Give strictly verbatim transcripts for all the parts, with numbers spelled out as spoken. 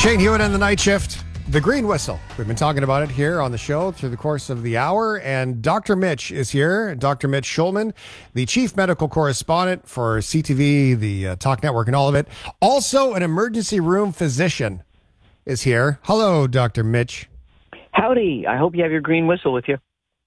Shane Hewitt and the Night Shift. The Green Whistle. We've been talking about it here on the show through the course of the hour, and Doctor Mitch is here. Doctor Mitch Schulman, the chief medical correspondent for C T V, the uh, Talk Network, and all of it. Also, an emergency room physician is here. Hello, Doctor Mitch. Howdy. I hope you have your green whistle with you.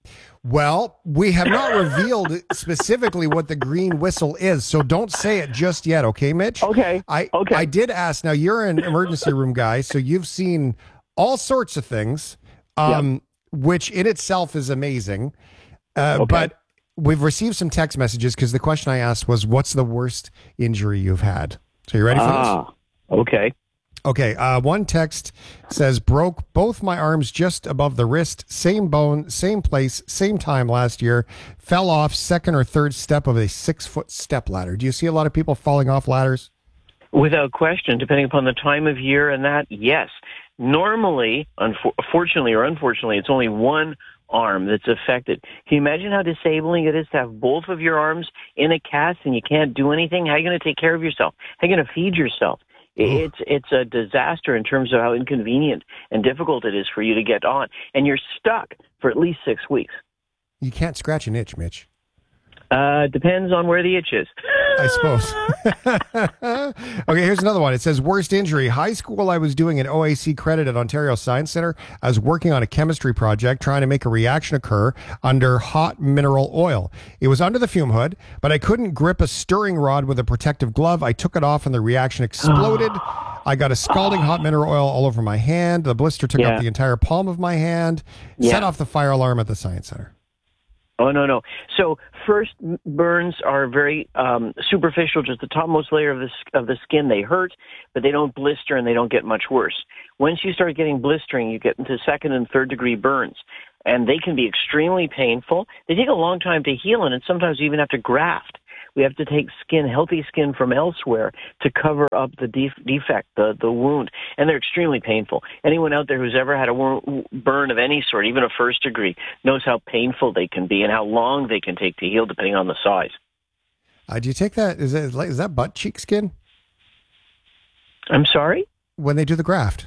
Well, we have not revealed specifically what the green whistle is, so don't say it just yet, okay, Mitch? Okay. I, okay. I did ask. Now, you're an emergency room guy, so you've seen all sorts of things, um, yep. which in itself is amazing. Uh, okay. But we've received some text messages because the question I asked was, what's the worst injury you've had? So you ready for ah, this? Okay. Okay. Uh, one text says, broke both my arms just above the wrist, same bone, same place, same time last year, fell off second or third step of a six-foot step ladder. Do you see a lot of people falling off ladders? Without question, depending upon the time of year and that, yes. Normally, unfortunately or unfortunately, it's only one arm that's affected. Can you imagine how disabling it is to have both of your arms in a cast and you can't do anything? How are you going to take care of yourself? How are you going to feed yourself? It's it's a disaster in terms of how inconvenient and difficult it is for you to get on. And you're stuck for at least six weeks. You can't scratch an itch, Mitch. Uh, depends on where the itch is. I suppose. Okay, here's another one. It says, worst injury. High school, I was doing an O A C credit at Ontario Science Centre. I was working on a chemistry project trying to make a reaction occur under hot mineral oil. It was under the fume hood, but I couldn't grip a stirring rod with a protective glove. I took it off and the reaction exploded. I got a scalding hot mineral oil all over my hand. The blister took yeah. up the entire palm of my hand. Yeah. Set off the fire alarm at the Science Centre. Oh, no, no. So first burns are very um, superficial, just the topmost layer of the, of the skin. They hurt, but they don't blister and they don't get much worse. Once you start getting blistering, you get into second and third degree burns, and they can be extremely painful. They take a long time to heal, and sometimes you even have to graft. We have to take skin, healthy skin from elsewhere to cover up the def- defect, the, the wound, and they're extremely painful. Anyone out there who's ever had a wo- burn of any sort, even a first degree, knows how painful they can be and how long they can take to heal depending on the size. Uh, do you take that? Is, it, is that butt cheek skin? I'm sorry? When they do the graft.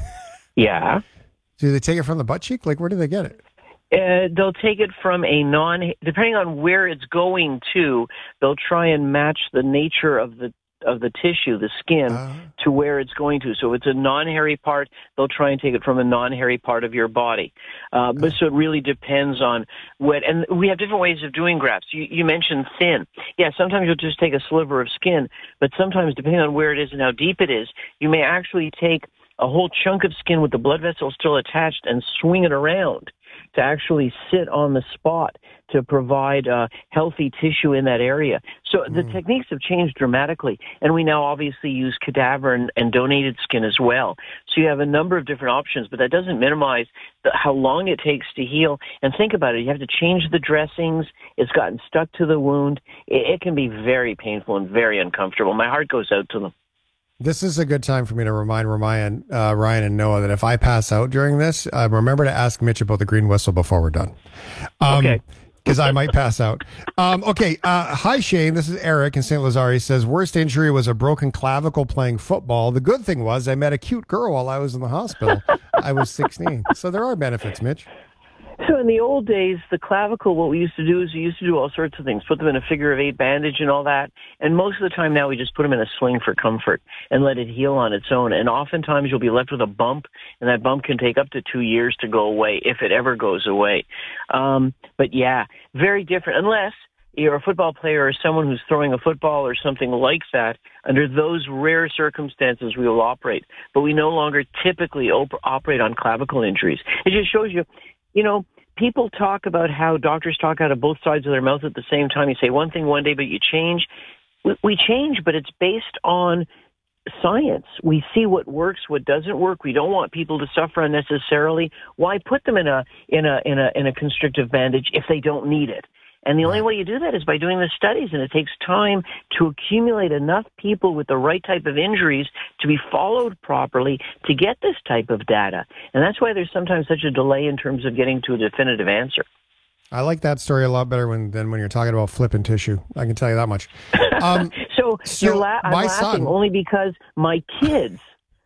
Yeah. Do they take it from the butt cheek? Like, where do they get it? Uh, they'll take it from a non, depending on where it's going to, they'll try and match the nature of the of the tissue, the skin, uh, to where it's going to. So if it's a non-hairy part, they'll try and take it from a non-hairy part of your body. Uh, but so it really depends on what, and we have different ways of doing grafts. You, you mentioned thin. Yeah, sometimes you'll just take a sliver of skin, but sometimes depending on where it is and how deep it is, you may actually take a whole chunk of skin with the blood vessel still attached and swing it around to actually sit on the spot to provide uh, healthy tissue in that area. So mm. the techniques have changed dramatically, and we now obviously use cadaver and, and donated skin as well. So you have a number of different options, but that doesn't minimize the, how long it takes to heal. And think about it. You have to change the dressings. It's gotten stuck to the wound. It, it can be very painful and very uncomfortable. My heart goes out to them. This is a good time for me to remind Ryan, uh, Ryan and Noah that if I pass out during this, uh, remember to ask Mitch about the green whistle before we're done. Um, okay. Because I might pass out. Um, okay. Uh, hi, Shane. This is Eric in Saint Lazare. He says, worst injury was a broken clavicle playing football. The good thing was I met a cute girl while I was in the hospital. I was sixteen. So there are benefits, Mitch. So in the old days, the clavicle, what we used to do is we used to do all sorts of things, put them in a figure of eight bandage and all that. And most of the time now we just put them in a sling for comfort and let it heal on its own. And oftentimes you'll be left with a bump, and that bump can take up to two years to go away, if it ever goes away. Um, but yeah, very different, unless you're a football player or someone who's throwing a football or something like that. Under those rare circumstances, we will operate. But we no longer typically op- operate on clavicle injuries. It just shows you, you know, people talk about how doctors talk out of both sides of their mouth at the same time. You say one thing one day, but you change. We, we change, but it's based on science. We see what works, what doesn't work. We don't want people to suffer unnecessarily. Why put them in a in a in a in a constrictive bandage if they don't need it? And the only way you do that is by doing the studies, and it takes time to accumulate enough people with the right type of injuries to be followed properly to get this type of data. And that's why there's sometimes such a delay in terms of getting to a definitive answer. I like that story a lot better when, than when you're talking about flipping tissue. I can tell you that much. Um, so so you're la- I'm my laughing son, only because my kids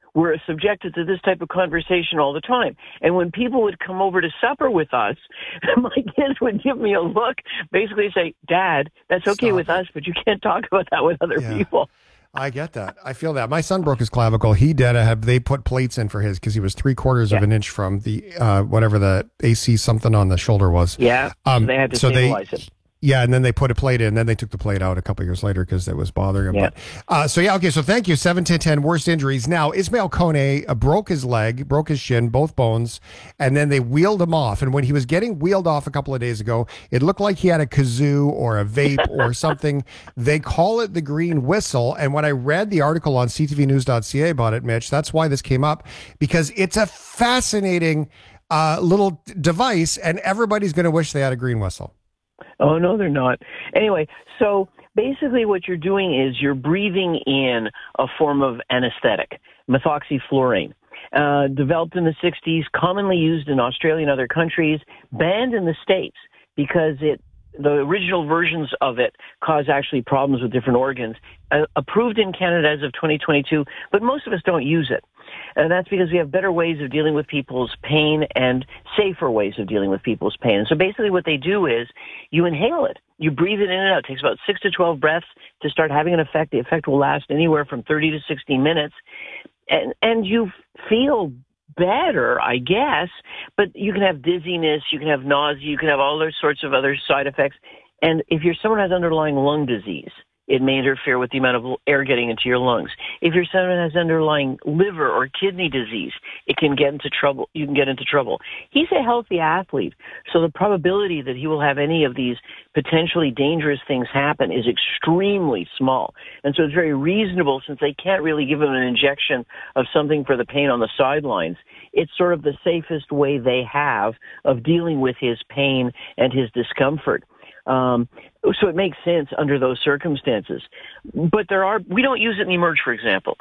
we're subjected to this type of conversation all the time. And when people would come over to supper with us, my kids would give me a look, basically say, Dad, that's okay Stop with it. us, but you can't talk about that with other Yeah. people. I get that. I feel that. My son broke his clavicle. He did have, they put plates in for his because he was three quarters Yeah. of an inch from the, uh, whatever the A C something on the shoulder was. Yeah, Um, so they had to so they- stabilize it. Yeah, and then they put a plate in, and then they took the plate out a couple years later because it was bothering him. Yeah. But, uh, so, yeah, okay, so thank you. seven ten ten, worst injuries. Now, Ismail Kone uh, broke his leg, broke his shin, both bones, and then they wheeled him off. And when he was getting wheeled off a couple of days ago, it looked like he had a kazoo or a vape or something. They call it the green whistle. And when I read the article on c t v news dot c a about it, Mitch, that's why this came up, because it's a fascinating uh, little device, and everybody's going to wish they had a green whistle. Oh, no, they're not. Anyway, so basically what you're doing is you're breathing in a form of anesthetic, methoxyfluorine. Uh, developed in the sixties, commonly used in Australia and other countries, banned in the States because it the original versions of it cause actually problems with different organs. Uh, approved in Canada as of twenty twenty-two, but most of us don't use it. And that's because we have better ways of dealing with people's pain and safer ways of dealing with people's pain. And so basically what they do is you inhale it. You breathe it in and out. It takes about six to twelve breaths to start having an effect. The effect will last anywhere from thirty to sixty minutes. And, and you feel better, I guess, but you can have dizziness, you can have nausea, you can have all those sorts of other side effects. And if you're someone who has underlying lung disease, it may interfere with the amount of air getting into your lungs. If you're someone who has underlying liver or kidney disease, it can get into trouble. You can get into trouble. He's a healthy athlete, so the probability that he will have any of these potentially dangerous things happen is extremely small. And so it's very reasonable, since they can't really give him an injection of something for the pain on the sidelines. It's sort of the safest way they have of dealing with his pain and his discomfort. Um, so it makes sense under those circumstances. But there are, we don't use it in Emerge, for example.